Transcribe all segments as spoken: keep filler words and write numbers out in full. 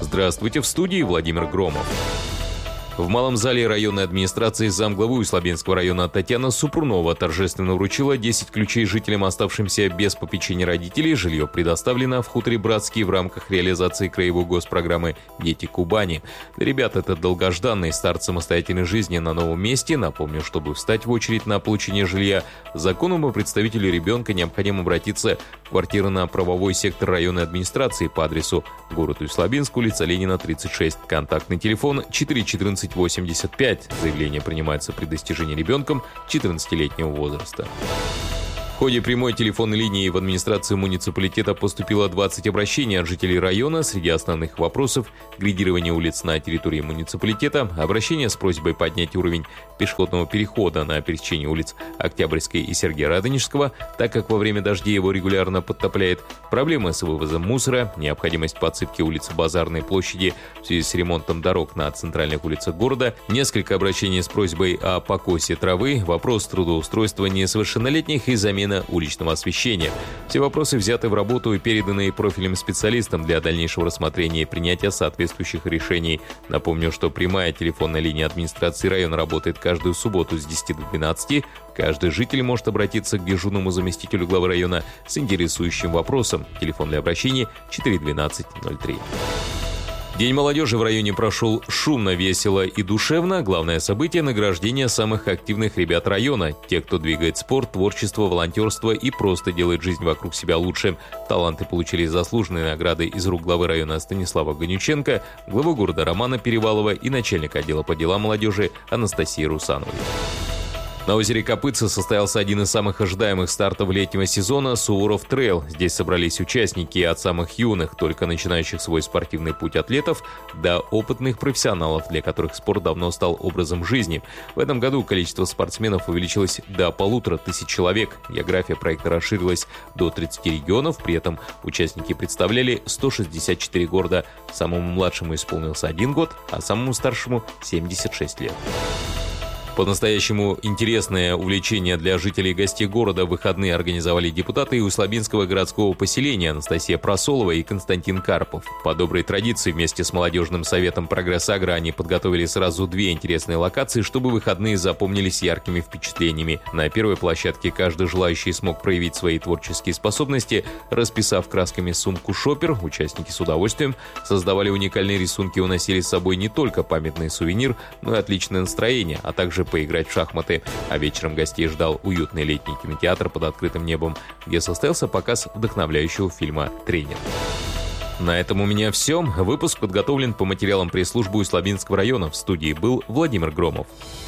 Здравствуйте, в студии Владимир Громов. В Малом зале районной администрации замглавы Усть-Лабинского района Татьяна Супрунова торжественно вручила десять ключей жителям, оставшимся без попечения родителей. Жилье предоставлено в хуторе Братский в рамках реализации краевой госпрограммы «Дети Кубани». Для ребят это долгожданный старт самостоятельной жизни на новом месте. Напомню, чтобы встать в очередь на получение жилья, законом о представителю ребенка необходимо обратиться в квартирно-правовой сектор районной администрации по адресу город Усть-Лабинск, улица Ленина, тридцать шесть. Контактный телефон четыре четырнадцать восемьдесят пять. Заявление принимается при достижении ребенком четырнадцатилетнего возраста. В ходе прямой телефонной линии в администрацию муниципалитета поступило двадцать обращений от жителей района. Среди основных вопросов – грейдирование улиц на территории муниципалитета, обращение с просьбой поднять уровень пешеходного перехода на пересечении улиц Октябрьской и Сергея Радонежского, так как во время дождей его регулярно подтопляет, проблемы с вывозом мусора, необходимость подсыпки улицы Базарной площади в связи с ремонтом дорог на центральных улицах города, несколько обращений с просьбой о покосе травы, вопрос трудоустройства несовершеннолетних и замена уличного освещения. Все вопросы взяты в работу и переданы профильным специалистам для дальнейшего рассмотрения и принятия соответствующих решений. Напомню, что прямая телефонная линия администрации района работает каждую субботу с десяти до двенадцати. Каждый житель может обратиться к дежурному заместителю главы района с интересующим вопросом. Телефон для обращений четыре двенадцать ноль три. День молодежи в районе прошел шумно, весело и душевно. Главное событие – награждение самых активных ребят района. Те, кто двигает спорт, творчество, волонтерство и просто делает жизнь вокруг себя лучше. Таланты получили заслуженные награды из рук главы района Станислава Гонюченко, главы города Романа Перевалова и начальника отдела по делам молодежи Анастасии Русановой. На озере Копытце состоялся один из самых ожидаемых стартов летнего сезона – Суворов Трейл. Здесь собрались участники от самых юных, только начинающих свой спортивный путь атлетов, до опытных профессионалов, для которых спорт давно стал образом жизни. В этом году количество спортсменов увеличилось до полутора тысяч человек. География проекта расширилась до тридцати регионов, при этом участники представляли сто шестьдесят четыре города. Самому младшему исполнился один год, а самому старшему – семьдесят шесть лет. По-настоящему интересное увлечение для жителей и гостей города в выходные организовали депутаты Усть-Лабинского городского поселения Анастасия Просолова и Константин Карпов. По доброй традиции вместе с молодежным советом «Прогресс-Агро» они подготовили сразу две интересные локации, чтобы выходные запомнились яркими впечатлениями. На первой площадке каждый желающий смог проявить свои творческие способности, расписав красками сумку «Шопер». Участники с удовольствием создавали уникальные рисунки и уносили с собой не только памятный сувенир, но и отличное настроение, а также поиграть в шахматы. А вечером гостей ждал уютный летний кинотеатр под открытым небом, где состоялся показ вдохновляющего фильма «Тренер». На этом у меня все. Выпуск подготовлен по материалам пресс-службы Усть-Лабинского района. В студии был Владимир Громов.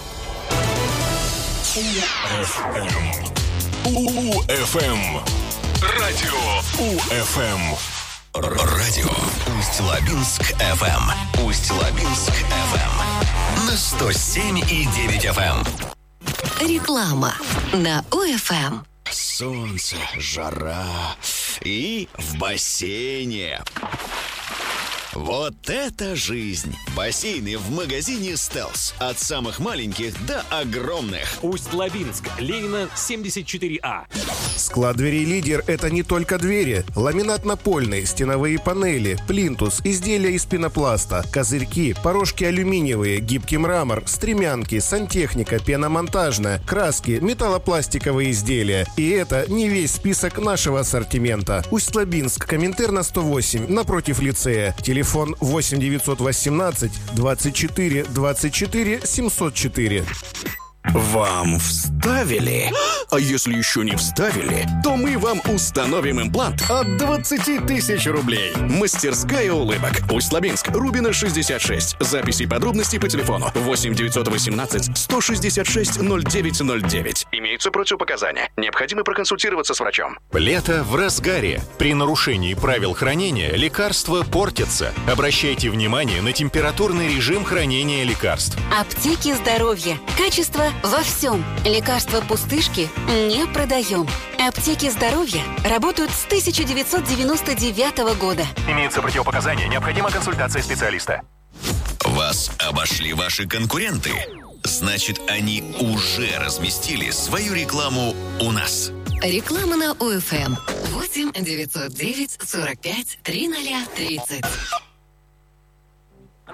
У-эф-эм. Радио У-эф-эм. Радио Усть-Лабинск эф эм. Усть-Лабинск эф эм. На сто семь и девять эф эм. Реклама на У-эф-эм. Солнце, жара и в бассейне. Вот это жизнь! Бассейны в магазине «Стелс». От самых маленьких до огромных. Усть-Лабинск, Ленина, семьдесят четыре А. Склад дверей «Лидер» — это не только двери. Ламинат напольный, стеновые панели, плинтус, изделия из пенопласта, козырьки, порожки алюминиевые, гибкий мрамор, стремянки, сантехника, пеномонтажная, краски, металлопластиковые изделия. И это не весь список нашего ассортимента. Усть-Лабинск, Коминтерна сто восемь, напротив лицея. Телефон восемь девятьсот восемнадцать двадцать четыре двадцать четыре семьсот четыре. Вам вставили? А если еще не вставили, то мы вам установим имплант от двадцати тысяч рублей. Мастерская улыбок. Усть-Лабинск, Рубина шестьдесят шесть. Записи и подробности по телефону восемь девятьсот восемнадцать сто шестьдесят шесть ноль девять ноль девять. Имеются противопоказания. Необходимо проконсультироваться с врачом. Лето в разгаре. При нарушении правил хранения лекарства портятся. Обращайте внимание на температурный режим хранения лекарств. Аптеки здоровья. Качество во всем. Лекарства пустышки не продаем. Аптеки здоровья работают с тысяча девятьсот девяносто девятого года. Имеются противопоказания. Необходима консультация специалиста. Вас обошли ваши конкуренты? Значит, они уже разместили свою рекламу у нас. Реклама на У-эф-эм. восемь девятьсот девять сорок пять тридцать тридцать.